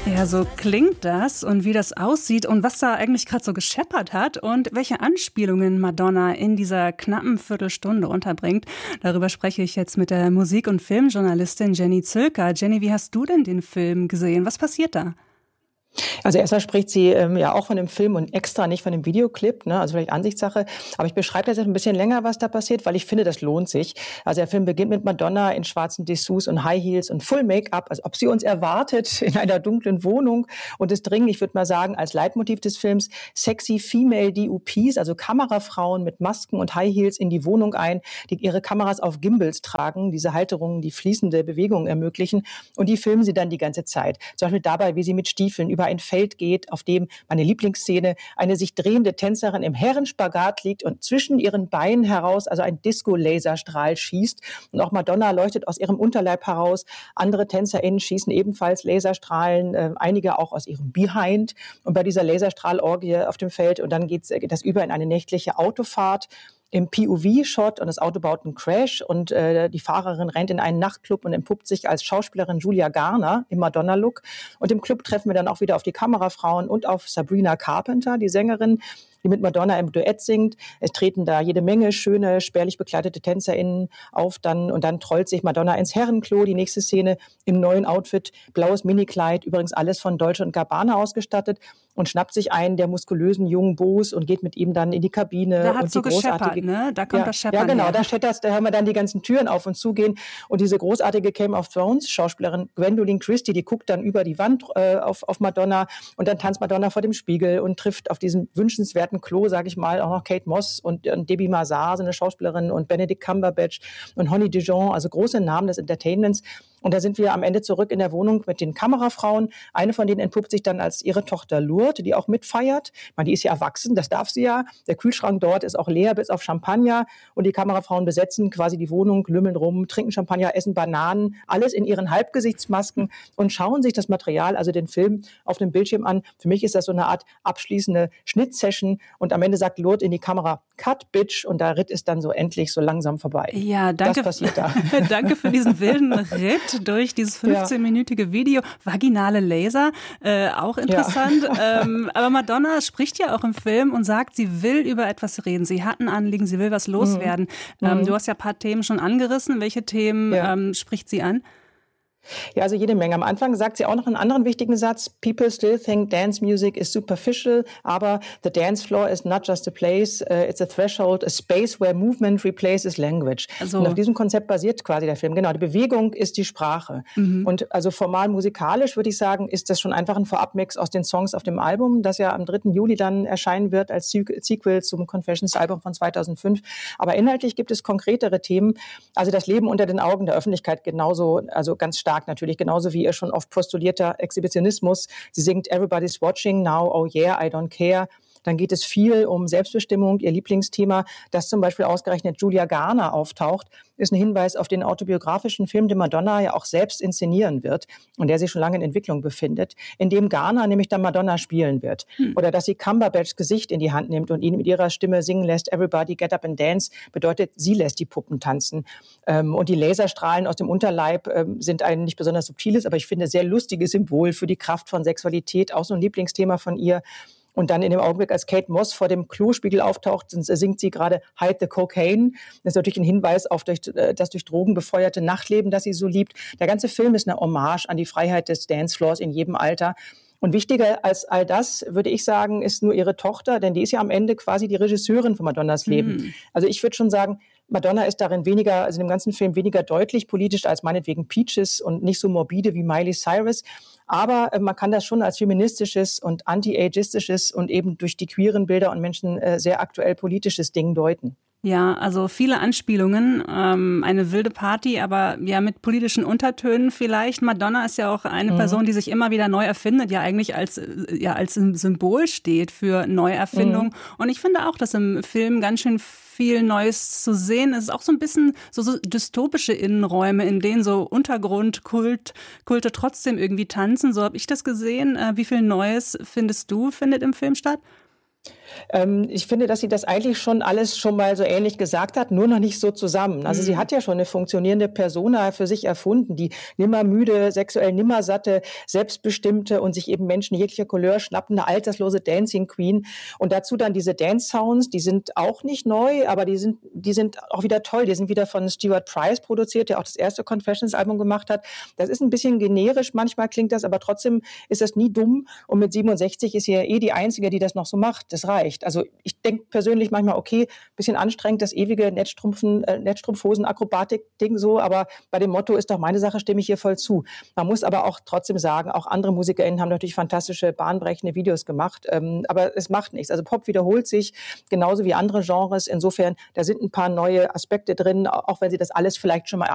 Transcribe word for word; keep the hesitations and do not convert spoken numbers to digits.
Ja, so klingt das und wie das aussieht und was da eigentlich gerade so gescheppert hat und welche Anspielungen Madonna in dieser knappen Viertelstunde unterbringt. Darüber spreche ich jetzt mit der Musik- und Filmjournalistin Jenny Zülker. Jenny, wie hast du denn den Film gesehen? Was passiert da? Also erstmal spricht sie ähm, ja auch von dem Film und extra nicht von dem Videoclip, ne? Also vielleicht Ansichtssache. Aber ich beschreibe das jetzt ein bisschen länger, was da passiert, weil ich finde, das lohnt sich. Also der Film beginnt mit Madonna in schwarzen Dessous und High Heels und Full Make-up, als ob sie uns erwartet in einer dunklen Wohnung. Und es dringen, ich würde mal sagen, als Leitmotiv des Films sexy Female D O Ps, also Kamerafrauen mit Masken und High Heels in die Wohnung ein, die ihre Kameras auf Gimbals tragen, diese Halterungen, die fließende Bewegung ermöglichen. Und die filmen sie dann die ganze Zeit. Zum Beispiel dabei, wie sie mit Stiefeln über ein Feld geht, auf dem, meine Lieblingsszene, eine sich drehende Tänzerin im Herrenspagat liegt und zwischen ihren Beinen heraus also ein Disco-Laserstrahl schießt. Und auch Madonna leuchtet aus ihrem Unterleib heraus. Andere TänzerInnen schießen ebenfalls Laserstrahlen, äh, einige auch aus ihrem Behind. Und bei dieser Laserstrahlorgie auf dem Feld, und dann geht's, geht das über in eine nächtliche Autofahrt im P O V-Shot und das Auto baut einen Crash und äh, die Fahrerin rennt in einen Nachtclub und entpuppt sich als Schauspielerin Julia Garner im Madonna-Look. Und im Club treffen wir dann auch wieder auf die Kamerafrauen und auf Sabrina Carpenter, die Sängerin, die mit Madonna im Duett singt. Es treten da jede Menge schöne, spärlich bekleidete TänzerInnen auf. Dann, und dann trollt sich Madonna ins Herrenklo. Die nächste Szene im neuen Outfit, blaues Minikleid, übrigens alles von Dolce und Gabbana ausgestattet, und schnappt sich einen der muskulösen jungen Boos und geht mit ihm dann in die Kabine. Da hat und so die großartige, ne? Da kommt ja, das Scheppern Ja, genau, her. da scheppert, da hören wir dann die ganzen Türen auf und zugehen. Und diese großartige Game of Thrones Schauspielerin Gwendoline Christie, die guckt dann über die Wand äh, auf, auf Madonna, und dann tanzt Madonna vor dem Spiegel und trifft auf diesem wünschenswerten Klo, sage ich mal, auch noch Kate Moss und, und Debbie Mazar, so eine Schauspielerin, und Benedict Cumberbatch und Honey Dijon, also große Namen des Entertainments. Und da sind wir am Ende zurück in der Wohnung mit den Kamerafrauen. Eine von denen entpuppt sich dann als ihre Tochter Lourdes, die auch mitfeiert. Ich meine, die ist ja erwachsen, das darf sie ja. Der Kühlschrank dort ist auch leer bis auf Champagner. Und die Kamerafrauen besetzen quasi die Wohnung, lümmeln rum, trinken Champagner, essen Bananen, alles in ihren Halbgesichtsmasken und schauen sich das Material, also den Film, auf dem Bildschirm an. Für mich ist das so eine Art abschließende Schnittsession. Und am Ende sagt Lourdes in die Kamera, Cut, Bitch. Und der Ritt ist dann so endlich so langsam vorbei. Ja, danke. Das passiert da. Danke für diesen wilden Ritt durch dieses fünfzehnminütige Video. Vaginale Laser, äh, auch interessant. Ja. Ähm, aber Madonna spricht ja auch im Film und sagt, sie will über etwas reden. Sie hat ein Anliegen, sie will was loswerden. Mhm. Ähm, du hast ja ein paar Themen schon angerissen. Welche Themen ja. ähm, spricht sie an? Ja, also jede Menge. Am Anfang sagt sie auch noch einen anderen wichtigen Satz. People still think dance music is superficial, aber the dance floor is not just a place, uh, it's a threshold, a space where movement replaces language. Also, und auf diesem Konzept basiert quasi der Film. Genau, die Bewegung ist die Sprache. Mhm. Und also formal musikalisch würde ich sagen, ist das schon einfach ein Vorabmix aus den Songs auf dem Album, das ja am dritten Juli dann erscheinen wird als Sequel zum Confessions-Album von zweitausendfünf. Aber inhaltlich gibt es konkretere Themen. Also das Leben unter den Augen der Öffentlichkeit genauso, also ganz stark natürlich, genauso wie ihr schon oft postulierter Exhibitionismus. Sie singt Everybody's Watching Now, Oh Yeah, I Don't Care. Dann geht es viel um Selbstbestimmung, ihr Lieblingsthema. Dass zum Beispiel ausgerechnet Julia Garner auftaucht, ist ein Hinweis auf den autobiografischen Film, den Madonna ja auch selbst inszenieren wird und der sich schon lange in Entwicklung befindet, in dem Garner nämlich dann Madonna spielen wird. Hm. Oder dass sie Cumberbatchs Gesicht in die Hand nimmt und ihn mit ihrer Stimme singen lässt, Everybody get up and dance, bedeutet, sie lässt die Puppen tanzen. Und die Laserstrahlen aus dem Unterleib sind ein nicht besonders subtiles, aber ich finde sehr lustiges Symbol für die Kraft von Sexualität, auch so ein Lieblingsthema von ihr. Und dann in dem Augenblick, als Kate Moss vor dem Klospiegel auftaucht, singt sie gerade Hide the Cocaine. Das ist natürlich ein Hinweis auf das durch Drogen befeuerte Nachtleben, das sie so liebt. Der ganze Film ist eine Hommage an die Freiheit des Dancefloors in jedem Alter. Und wichtiger als all das, würde ich sagen, ist nur ihre Tochter, denn die ist ja am Ende quasi die Regisseurin von Madonnas Leben. Mhm. Also ich würde schon sagen, Madonna ist darin weniger, also in dem ganzen Film weniger deutlich politisch als meinetwegen Peaches und nicht so morbide wie Miley Cyrus. Aber äh, man kann das schon als feministisches und anti-ageistisches und eben durch die queeren Bilder und Menschen äh, sehr aktuell politisches Ding deuten. Ja, also viele Anspielungen, ähm, eine wilde Party, aber ja mit politischen Untertönen vielleicht. Madonna ist ja auch eine mhm. Person, die sich immer wieder neu erfindet, ja eigentlich als ja als ein Symbol steht für Neuerfindung. Mhm. Und ich finde auch, dass im Film ganz schön viel Neues zu sehen ist. Auch so ein bisschen so, so dystopische Innenräume, in denen so Untergrundkult, Kulte trotzdem irgendwie tanzen. So habe ich das gesehen. Äh, wie viel Neues findest du, findet im Film statt? Ähm, ich finde, dass sie das eigentlich schon alles schon mal so ähnlich gesagt hat, nur noch nicht so zusammen. Also mhm. sie hat ja schon eine funktionierende Persona für sich erfunden, die nimmermüde, sexuell nimmersatte, selbstbestimmte und sich eben Menschen jeglicher Couleur schnappende, alterslose Dancing Queen. Und dazu dann diese Dance-Sounds, die sind auch nicht neu, aber die sind, die sind auch wieder toll. Die sind wieder von Stuart Price produziert, der auch das erste Confessions-Album gemacht hat. Das ist ein bisschen generisch, manchmal klingt das, aber trotzdem ist das nie dumm. Und mit siebenundsechzig ist sie ja eh die Einzige, die das noch so macht. Das reicht. Also ich denke persönlich manchmal, okay, bisschen anstrengend, das ewige Netzstrumpfen, äh, Netzstrumpfhosen-Akrobatik-Ding so, aber bei dem Motto ist doch meine Sache, stimme ich hier voll zu. Man muss aber auch trotzdem sagen, auch andere MusikerInnen haben natürlich fantastische, bahnbrechende Videos gemacht, ähm, aber es macht nichts. Also Pop wiederholt sich, genauso wie andere Genres. Insofern, da sind ein paar neue Aspekte drin, auch wenn sie das alles vielleicht schon mal